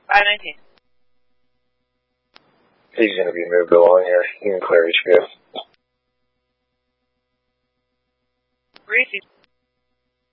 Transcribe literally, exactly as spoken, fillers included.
five nineteen. He's going to be moved along here. You can clear his shift. Receive.